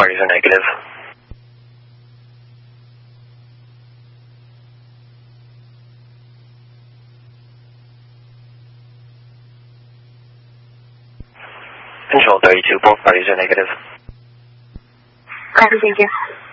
parties are negative. Control 32, both parties are negative. Copy, thank you.